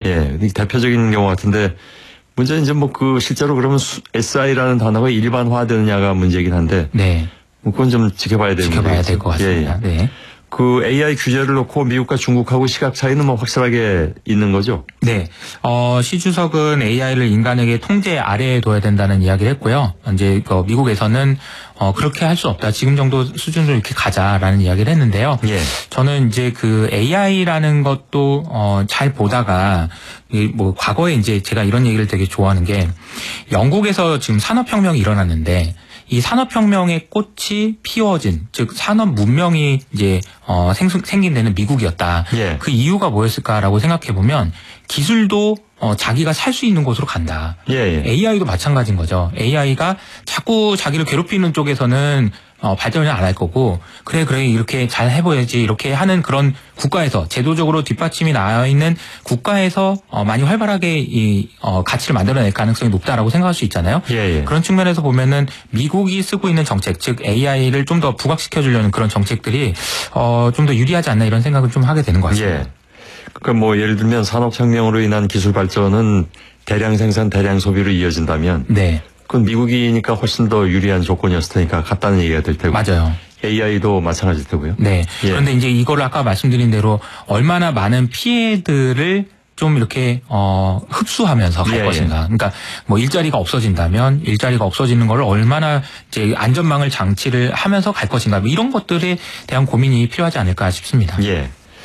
예, 대표적인 경우 같은데 문제는 이제 뭐 그 실제로 그러면 SI라는 단어가 일반화되느냐가 문제이긴 한데 네. 뭐 그건 좀 지켜봐야 될 것 같습니다. 예, 예. 네. 그 AI 규제를 놓고 미국과 중국하고 시각 차이는 뭐 확실하게 있는 거죠? 네. 시 주석은 AI를 인간에게 통제 아래에 둬야 된다는 이야기를 했고요. 이제 미국에서는 그렇게 할 수 없다. 지금 정도 수준으로 이렇게 가자라는 이야기를 했는데요. 예. 저는 이제 그 AI라는 것도 잘 보다가 뭐 과거에 이제 제가 이런 얘기를 되게 좋아하는 게 영국에서 지금 산업혁명이 일어났는데 이 산업혁명의 꽃이 피워진, 즉 산업 문명이 이제 생긴 데는 미국이었다. 예. 그 이유가 뭐였을까라고 생각해 보면 기술도 자기가 살 수 있는 곳으로 간다. 예, 예. AI도 마찬가지인 거죠. AI가 자꾸 자기를 괴롭히는 쪽에서는 발전을 안 할 거고 그래 이렇게 잘 해봐야지 이렇게 하는 그런 국가에서 제도적으로 뒷받침이 나와 있는 국가에서 많이 활발하게 이 가치를 만들어낼 가능성이 높다라고 생각할 수 있잖아요. 예, 예. 그런 측면에서 보면은 미국이 쓰고 있는 정책, 즉 AI를 좀 더 부각시켜 주려는 그런 정책들이 좀 더 유리하지 않나 이런 생각을 좀 하게 되는 것 같습니다. 예. 그러니까 뭐 예를 들면 산업혁명으로 인한 기술 발전은 대량 생산, 대량 소비로 이어진다면 네. 그건 미국이니까 훨씬 더 유리한 조건이었을 테니까 같다는 얘기가 될 테고. 맞아요. AI도 마찬가지일 테고요. 네. 예. 그런데 이제 이거를 아까 말씀드린 대로 얼마나 많은 피해들을 좀 이렇게 흡수하면서 갈 예, 것인가. 예. 그러니까 뭐 일자리가 없어진다면 일자리가 없어지는 걸 얼마나 이제 안전망을 장치를 하면서 갈 것인가. 뭐 이런 것들에 대한 고민이 필요하지 않을까 싶습니다. 예.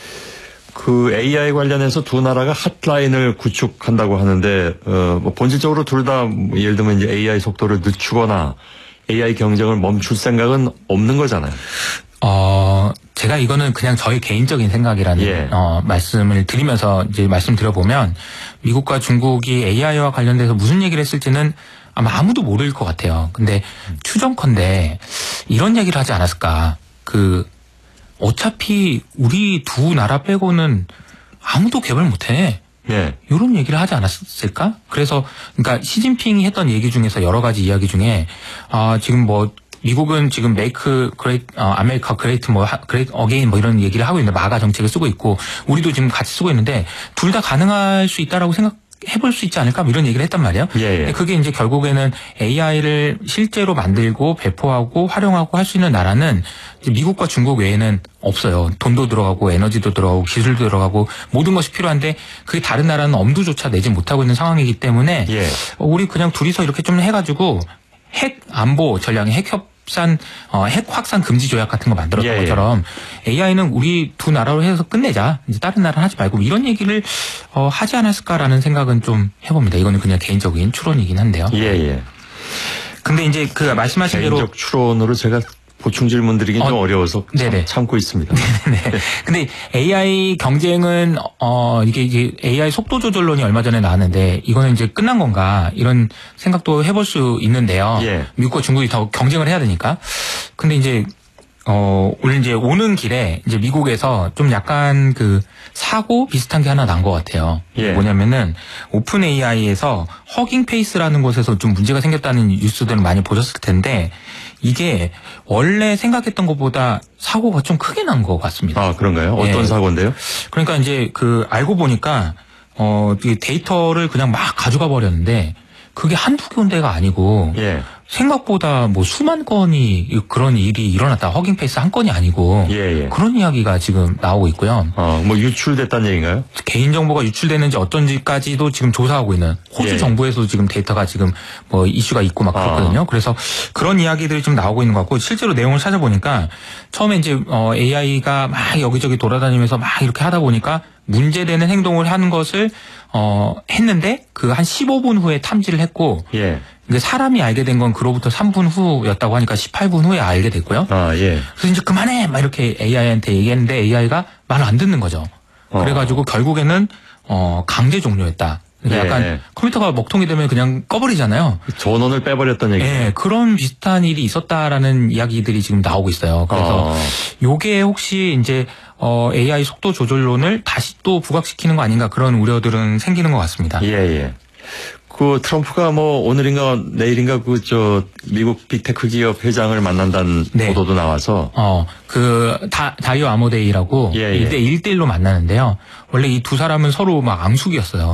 그 AI 관련해서 두 나라가 핫라인을 구축한다고 하는데 뭐 본질적으로 둘 다 예를 들면 이제 AI 속도를 늦추거나 AI 경쟁을 멈출 생각은 없는 거잖아요. 제가 이거는 그냥 저의 개인적인 생각이라는 예. 말씀을 드리면서 이제 말씀드려보면 미국과 중국이 AI와 관련돼서 무슨 얘기를 했을지는 아마 아무도 모를 것 같아요. 근데 추정컨대 이런 얘기를 하지 않았을까. 어차피 우리 두 나라 빼고는 아무도 개발 못해. 예. 이런 얘기를 하지 않았을까? 그래서 그러니까 시진핑이 했던 얘기 중에서 여러 가지 이야기 중에 지금 뭐 미국은 지금 메이크 그레이트 아메리카 그레이트 그레이트 어게인 뭐 이런 얘기를 하고 있는데 마가 정책을 쓰고 있고 우리도 지금 같이 쓰고 있는데 둘 다 가능할 수 있다라고 해볼 수 있지 않을까? 뭐 이런 얘기를 했단 말이에요. 예, 예. 그게 이제 결국에는 AI를 실제로 만들고 배포하고 활용하고 할 수 있는 나라는 이제 미국과 중국 외에는 없어요. 돈도 들어가고 에너지도 들어가고 기술도 들어가고 모든 것이 필요한데 그게 다른 나라는 엄두조차 내지 못하고 있는 상황이기 때문에 예. 우리 그냥 둘이서 이렇게 좀 해가지고 핵 안보 전략의 핵 확산 금지 조약 같은 거 만들었던 예, 예. 것처럼 AI는 우리 두 나라로 해서 끝내자. 이제 다른 나라는 하지 말고 이런 얘기를 하지 않았을까라는 생각은 좀 해봅니다. 이거는 그냥 개인적인 추론이긴 한데요. 예, 예. 근데 이제 그 말씀하신 대로 개인적 추론으로 제가 보충 질문 드리긴 좀 어려워서 참고 있습니다. 네. 근데 AI 경쟁은 이게 AI 속도 조절론이 얼마 전에 나왔는데 이거는 이제 끝난 건가 이런 생각도 해볼 수 있는데요. 예. 미국과 중국이 더 경쟁을 해야 되니까. 근데 이제 오늘 이제 오는 길에 이제 미국에서 좀 약간 그 사고 비슷한 게 하나 난 것 같아요. 예. 뭐냐면은 오픈 AI에서 허깅 페이스라는 곳에서 좀 문제가 생겼다는 뉴스들을 많이 보셨을 텐데 이게 원래 생각했던 것보다 사고가 좀 크게 난 것 같습니다. 아, 그런가요? 어떤 예. 사고인데요? 그러니까 이제 알고 보니까 이 데이터를 그냥 막 가져가 버렸는데 그게 한두 군데가 아니고 예. 생각보다 뭐 수만 건이 그런 일이 일어났다. 허깅 페이스 한 건이 아니고 예, 예. 그런 이야기가 지금 나오고 있고요. 뭐 유출됐다는 얘기인가요? 개인정보가 유출되는지 어떤지까지도 지금 조사하고 있는 호주 예. 정부에서도 지금 데이터가 지금 뭐 이슈가 있고 막 그렇거든요. 그래서 그런 이야기들이 좀 나오고 있는 것 같고 실제로 내용을 찾아보니까 처음에 이제 AI가 막 여기저기 돌아다니면서 막 이렇게 하다 보니까 문제되는 행동을 하는 것을 했는데 그 한 15분 후에 탐지를 했고 예. 사람이 알게 된 건 그로부터 3분 후였다고 하니까 18분 후에 알게 됐고요. 아, 예. 그래서 이제 그만해! 막 이렇게 AI한테 얘기했는데 AI가 말을 안 듣는 거죠. 그래가지고 결국에는 강제 종료했다. 그러니까 약간 예. 컴퓨터가 먹통이 되면 그냥 꺼버리잖아요. 전원을 빼버렸던 얘기죠. 예, 그런 비슷한 일이 있었다라는 이야기들이 지금 나오고 있어요. 그래서 요게 혹시 이제 AI 속도 조절론을 다시 또 부각시키는 거 아닌가 그런 우려들은 생기는 것 같습니다. 예, 예. 그 트럼프가 뭐 오늘인가 내일인가 미국 빅테크 기업 회장을 만난다는 네. 보도도 나와서 다이오 아모데이라고 예, 예. 1대1로 만나는데요. 원래 이 두 사람은 서로 막 앙숙이었어요.